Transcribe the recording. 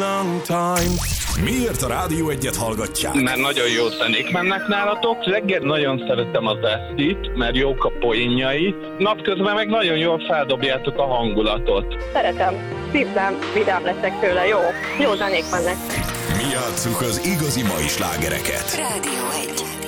long time. Miért a Rádió Egyet hallgatják? Mert nagyon jó zenék mennek nálatok. Reggel nagyon szeretem az Esztit, mert jók a poénjai. Napközben meg nagyon jól feldobjátok a hangulatot. Szeretem. Szívem, vidám leszek tőle. Jó zenék mennek. Mi játsszuk az igazi mai slágereket. Rádió 1.